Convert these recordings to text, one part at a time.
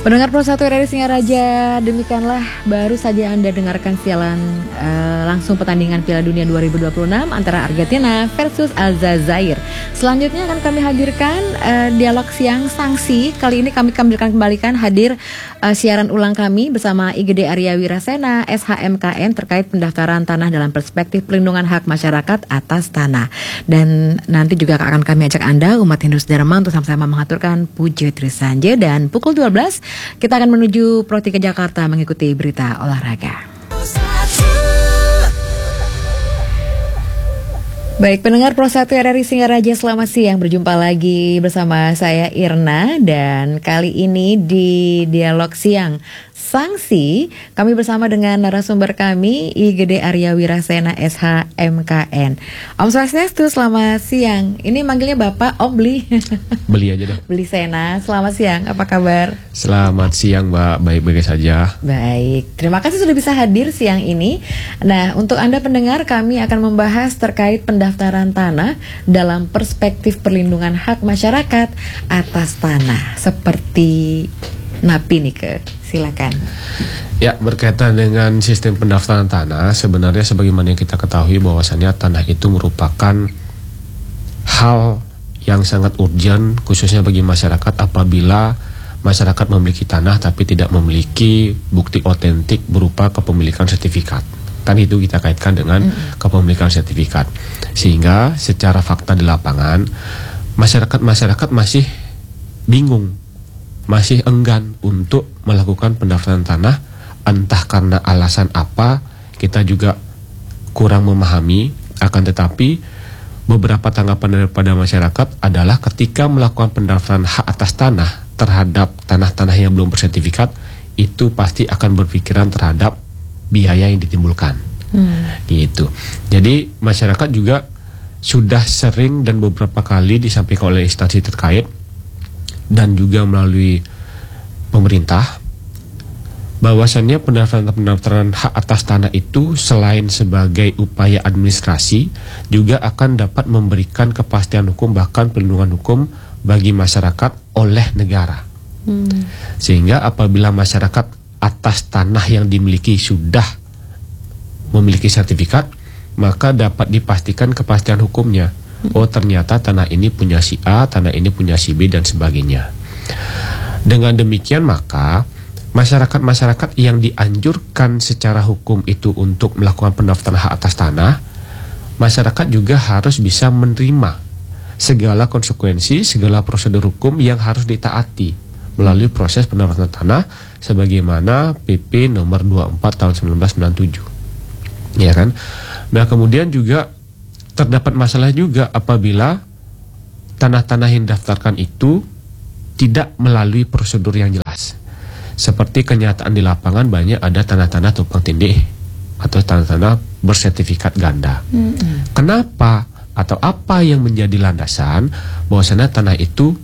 Pendengar Pro 1 RRI Singaraja, demikianlah baru saja Anda dengarkan siaran langsung pertandingan Piala Dunia 2026 antara Argentina versus Aljazair. Selanjutnya akan kami hadirkan dialog siang sanksi. Kali ini kami akan kembalikan hadir siaran ulang kami bersama IGD Arya Wirasena SHMKN terkait pendaftaran tanah dalam perspektif pelindungan hak masyarakat atas tanah. Dan nanti juga akan kami ajak Anda umat Hindu Dharma untuk sama-sama mengaturkan Puja Trisanja, dan pukul 12 kita akan menuju Pro 3 Jakarta mengikuti berita olahraga. Baik, pendengar Pro 1 RRI Singaraja, selamat siang. Berjumpa lagi bersama saya Irna, dan kali ini di dialog siang sanksi kami bersama dengan narasumber kami IGD Arya Wirasena SHMKN. Om Swastiastu, selamat siang. Ini manggilnya Bapak Om Beli. Beli aja dong. Beli Sena, selamat siang. Apa kabar? Selamat siang Mbak, baik-baik saja. Baik, terima kasih sudah bisa hadir siang ini. Nah, untuk Anda pendengar, kami akan membahas terkait pendaftaran tanah dalam perspektif perlindungan hak masyarakat atas tanah. Seperti Napi nih ke, silakan. Ya, berkaitan dengan sistem pendaftaran tanah, sebenarnya sebagaimana yang kita ketahui bahwasannya tanah itu merupakan hal yang sangat urgent khususnya bagi masyarakat apabila masyarakat memiliki tanah tapi tidak memiliki bukti otentik berupa kepemilikan sertifikat. Kan itu kita kaitkan dengan kepemilikan sertifikat. Sehingga secara fakta di lapangan masyarakat masih bingung, masih enggan untuk melakukan pendaftaran tanah, entah karena alasan apa kita juga kurang memahami. Akan tetapi beberapa tanggapan daripada masyarakat adalah ketika melakukan pendaftaran hak atas tanah terhadap tanah-tanah yang belum bersertifikat, itu pasti akan berpikiran terhadap biaya yang ditimbulkan. Gitu. Jadi masyarakat juga sudah sering dan beberapa kali disampaikan oleh instansi terkait dan juga melalui pemerintah bahwasannya pendaftaran hak atas tanah itu selain sebagai upaya administrasi juga akan dapat memberikan kepastian hukum bahkan perlindungan hukum bagi masyarakat oleh negara. Sehingga apabila masyarakat atas tanah yang dimiliki sudah memiliki sertifikat, maka dapat dipastikan kepastian hukumnya. Oh, ternyata tanah ini punya si A, tanah ini punya si B, dan sebagainya. Dengan demikian maka masyarakat-masyarakat yang dianjurkan secara hukum itu untuk melakukan pendaftaran hak atas tanah, masyarakat juga harus bisa menerima segala konsekuensi, segala prosedur hukum yang harus ditaati melalui proses pendaftaran tanah sebagaimana PP nomor 24 tahun 1997. Ya kan? Nah, kemudian juga terdapat masalah juga apabila tanah-tanah yang didaftarkan itu tidak melalui prosedur yang jelas. Seperti kenyataan di lapangan banyak ada tanah-tanah tumpang tindih atau tanah-tanah bersertifikat ganda. Kenapa atau apa yang menjadi landasan bahwasanya tanah itu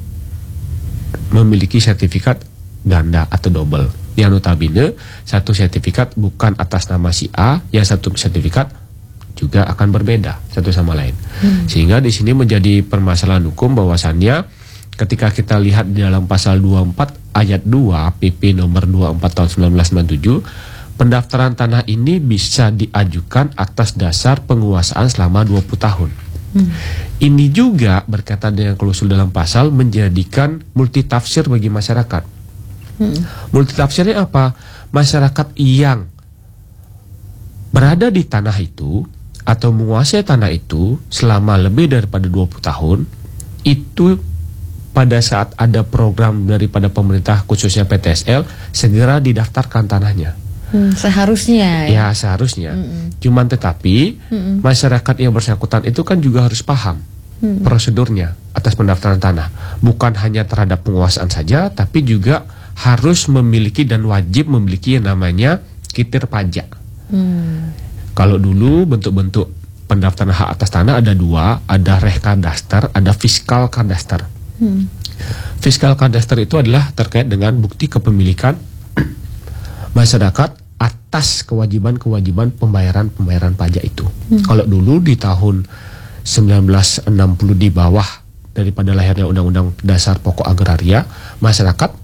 memiliki sertifikat ganda atau double? Yang notabene satu sertifikat bukan atas nama si A, yang satu sertifikat juga akan berbeda satu sama lain. Sehingga di sini menjadi permasalahan hukum bahwasannya ketika kita lihat di dalam pasal 24 ayat 2 PP nomor 24 tahun 1997, pendaftaran tanah ini bisa diajukan atas dasar penguasaan selama 20 tahun. Ini juga berkaitan dengan klausul dalam pasal menjadikan multitafsir bagi masyarakat. Multitafsirnya apa? Masyarakat yang berada di tanah itu atau menguasai tanah itu selama lebih daripada 20 tahun, itu pada saat ada program daripada pemerintah khususnya PTSL segera didaftarkan tanahnya. Seharusnya ya seharusnya. Cuman tetapi masyarakat yang bersangkutan itu kan juga harus paham prosedurnya atas pendaftaran tanah. Bukan hanya terhadap penguasaan saja, tapi juga harus memiliki dan wajib memiliki yang namanya kitir pajak. Kalau dulu bentuk-bentuk pendaftaran hak atas tanah ada dua, ada rehkadaster, ada fiskal kadaster. Fiskal kadaster itu adalah terkait dengan bukti kepemilikan masyarakat atas kewajiban-kewajiban pembayaran pajak itu. Kalau dulu di tahun 1960 di bawah daripada lahirnya Undang-Undang Dasar Pokok Agraria, masyarakat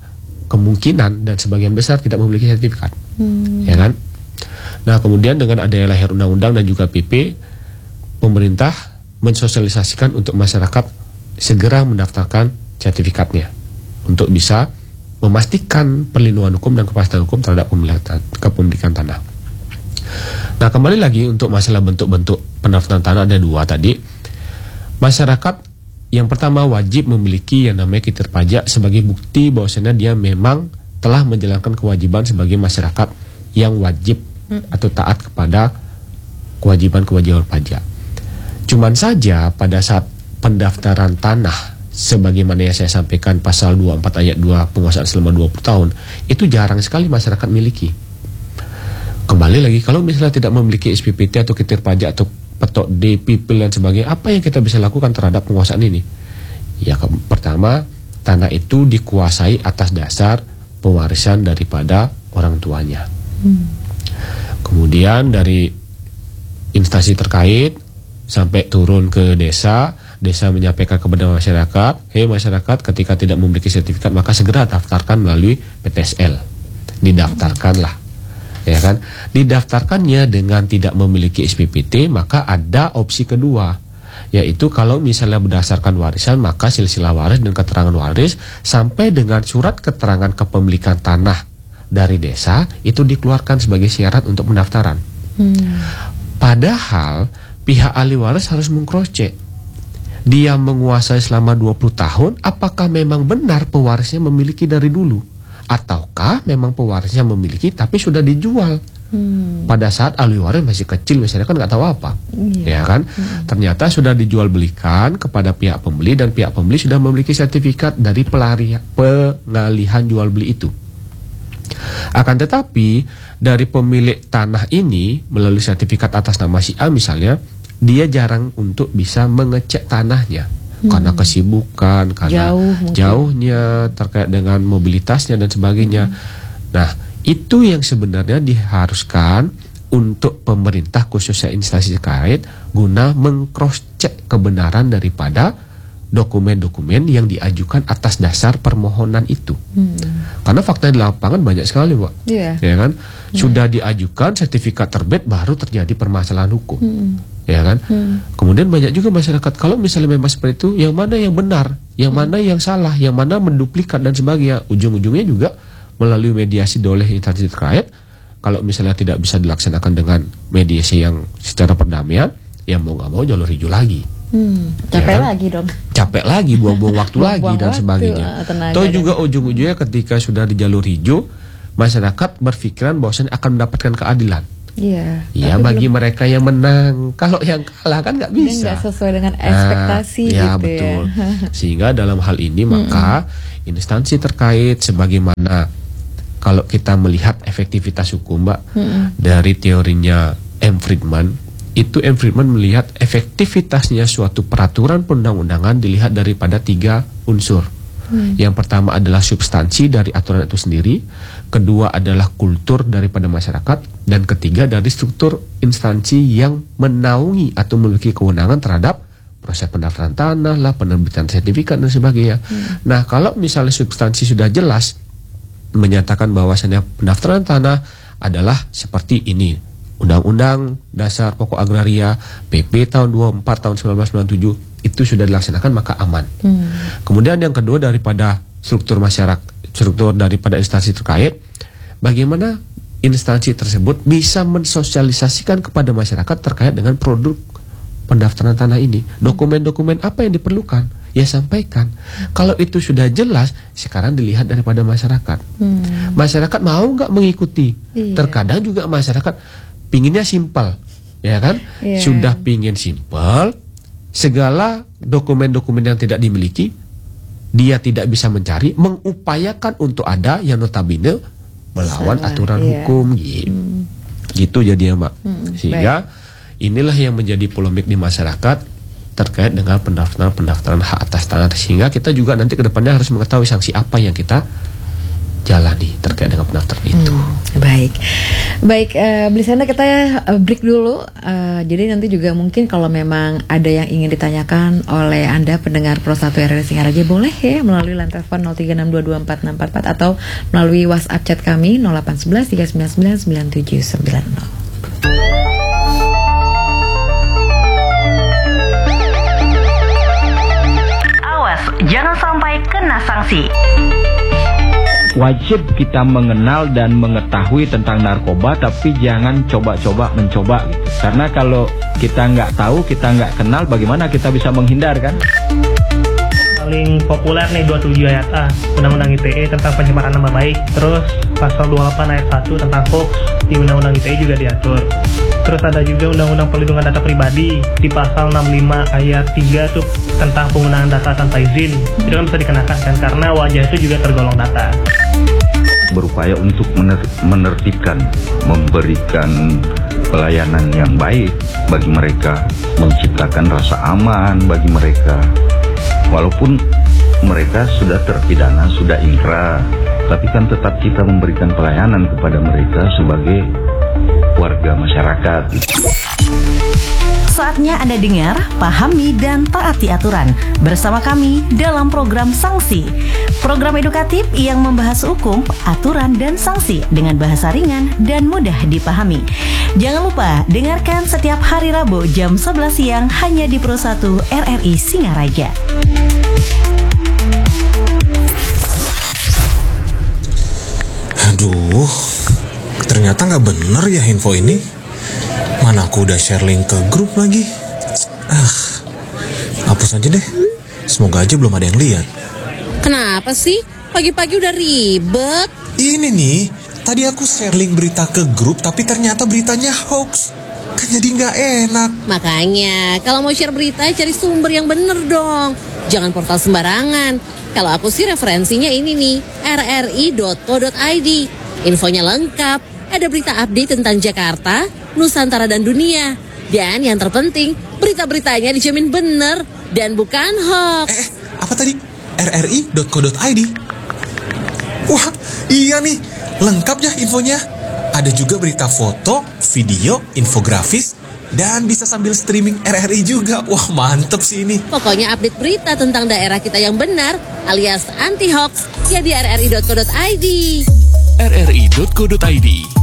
kemungkinan dan sebagian besar tidak memiliki sertifikat, ya kan? Nah, kemudian dengan adanya lahir undang-undang dan juga PP, pemerintah mensosialisasikan untuk masyarakat segera mendaftarkan sertifikatnya untuk bisa memastikan perlindungan hukum dan kepastian hukum terhadap kepemilikan tanah. Nah, kembali lagi untuk masalah bentuk-bentuk pendaftaran tanah ada 2 tadi. Masyarakat yang pertama wajib memiliki yang namanya kitir pajak sebagai bukti bahwasanya dia memang telah menjalankan kewajiban sebagai masyarakat yang wajib atau taat kepada kewajiban-kewajiban pajak. Cuman saja pada saat pendaftaran tanah sebagaimana yang saya sampaikan pasal 24 ayat 2 penguasaan selama 20 tahun, itu jarang sekali masyarakat miliki. Kembali lagi, kalau misalnya tidak memiliki SPPT atau kitir pajak atau petok DPP dan sebagainya, apa yang kita bisa lakukan terhadap penguasaan ini? Ya, pertama, tanah itu dikuasai atas dasar pewarisan daripada orang tuanya. Kemudian dari instansi terkait sampai turun ke desa menyampaikan kepada masyarakat, hei masyarakat, ketika tidak memiliki sertifikat maka segera daftarkan melalui PTSL. Didaftarkanlah, ya kan? Didaftarkannya dengan tidak memiliki SPPT, maka ada opsi kedua, yaitu kalau misalnya berdasarkan warisan, maka silsilah waris dan keterangan waris sampai dengan surat keterangan kepemilikan tanah dari desa itu dikeluarkan sebagai syarat untuk pendaftaran. Padahal pihak ahli waris harus mengcross-check. Dia menguasai selama 20 tahun, apakah memang benar pewarisnya memiliki dari dulu? Ataukah memang pewarisnya memiliki tapi sudah dijual? Pada saat ahli waris masih kecil, misalnya kan nggak tahu apa, ya kan? Ternyata sudah dijual belikan kepada pihak pembeli dan pihak pembeli sudah memiliki sertifikat dari pengalihan jual beli itu. Akan tetapi dari pemilik tanah ini melalui sertifikat atas nama si A misalnya, dia jarang untuk bisa mengecek tanahnya karena kesibukan, karena jauhnya terkait dengan mobilitasnya dan sebagainya. Nah, itu yang sebenarnya diharuskan untuk pemerintah khususnya instansi terkait guna meng-cross-check kebenaran daripada dokumen-dokumen yang diajukan atas dasar permohonan itu. Karena fakta di lapangan banyak sekali, Pak. Ya kan? Sudah diajukan, sertifikat terbit, baru terjadi permasalahan hukum. Ya kan? Kemudian banyak juga masyarakat, kalau misalnya memang seperti itu, yang mana yang benar, yang mana yang salah, yang mana menduplikat dan sebagainya. Ujung-ujungnya juga melalui mediasi oleh instansi terkait. Kalau misalnya tidak bisa dilaksanakan dengan mediasi yang secara perdamaian, ya mau nggak mau jalur hijau lagi. Capek ya kan? Lagi dong. Capek lagi, buang-buang waktu lagi dan sebagainya. Atau juga ujung-ujungnya ketika sudah di jalur hijau, masyarakat berpikiran bahwasannya akan mendapatkan keadilan. Ya bagi mereka yang menang, kalau yang kalah kan nggak bisa. Nggak sesuai dengan ekspektasi ya, gitu betul. ya. Sehingga dalam hal ini maka instansi terkait sebagaimana kalau kita melihat efektivitas hukum, Mbak, dari teorinya M. Friedman, itu M. Friedman melihat efektivitasnya suatu peraturan perundang-undangan dilihat daripada 3 unsur. Yang pertama adalah substansi dari aturan itu sendiri, kedua adalah kultur daripada masyarakat, dan ketiga dari struktur instansi yang menaungi atau memiliki kewenangan terhadap proses pendaftaran tanah lah, penerbitan sertifikat dan sebagainya. Nah, kalau misalnya substansi sudah jelas menyatakan bahwasannya pendaftaran tanah adalah seperti ini, Undang-Undang Dasar Pokok Agraria, PP tahun 24 tahun 1997 itu sudah dilaksanakan, maka aman. Kemudian yang kedua daripada struktur masyarakat, struktur daripada instansi terkait, bagaimana instansi tersebut bisa mensosialisasikan kepada masyarakat terkait dengan produk pendaftaran tanah ini. Dokumen-dokumen apa yang diperlukan, ya sampaikan. Kalau itu sudah jelas, sekarang dilihat daripada masyarakat. Masyarakat mau nggak mengikuti? Terkadang juga masyarakat pinginnya simpel, ya kan? Sudah pingin simpel, segala dokumen-dokumen yang tidak dimiliki, dia tidak bisa mencari, mengupayakan untuk ada yang notabene melawan aturan hukum, gitu jadinya, Mbak. Sehingga inilah yang menjadi polemik di masyarakat terkait dengan pendaftaran hak atas tanah. Sehingga kita juga nanti ke depannya harus mengetahui sanksi apa yang kita jalani terkait dengan pendaftaran itu. Baik, Belisana, kita break dulu. Jadi nanti juga mungkin kalau memang ada yang ingin ditanyakan oleh Anda pendengar Pro 1 RRI Singaraja, boleh ya melalui line telepon 0362246644 atau melalui WhatsApp chat kami 0811 399 9790. Jangan sampai kena sanksi. Wajib kita mengenal dan mengetahui tentang narkoba, tapi jangan coba-coba mencoba gitu. Karena kalau kita nggak tahu, kita nggak kenal, bagaimana kita bisa menghindar kan? Paling populer nih 27 ayat A Undang-Undang ITE tentang pencemaran nama baik. Terus pasal 28 ayat 1 tentang hoax di Undang-Undang ITE juga diatur. Terus ada juga Undang-Undang Perlindungan Data Pribadi di pasal 65 ayat 3 tuh tentang penggunaan data tanpa izin. Itu kan bisa dikenakan kan karena wajah itu juga tergolong data. Berupaya untuk menertibkan, memberikan pelayanan yang baik bagi mereka, menciptakan rasa aman bagi mereka. Walaupun mereka sudah terpidana, sudah inkrah, tapi kan tetap kita memberikan pelayanan kepada mereka sebagai warga masyarakat. Saatnya Anda dengar, pahami, dan taati aturan bersama kami dalam program Sanksi. Program edukatif yang membahas hukum, aturan, dan sanksi dengan bahasa ringan dan mudah dipahami. Jangan lupa, dengarkan setiap hari Rabu jam 11 siang hanya di Pro 1 RRI Singaraja. Aduh, ternyata nggak bener ya info ini. Mana aku udah share link ke grup lagi. Hapus aja deh. Semoga aja belum ada yang lihat. Kenapa sih? Pagi-pagi udah ribet. Ini nih, tadi aku share link berita ke grup, tapi ternyata beritanya hoax. Kan jadi nggak enak. Makanya, kalau mau share berita, cari sumber yang bener dong. Jangan portal sembarangan. Kalau aku sih referensinya ini nih, rri.co.id. Infonya lengkap, ada berita update tentang Jakarta, Nusantara, dan dunia. Dan yang terpenting, berita-beritanya dijamin bener dan bukan hoax. Apa tadi? rri.co.id. Wah, iya nih, lengkap ya infonya. Ada juga berita foto, video, infografis, dan bisa sambil streaming RRI juga. Wah, mantep sih ini. Pokoknya update berita tentang daerah kita yang benar alias anti hoax ya di rri.co.id. rri.co.id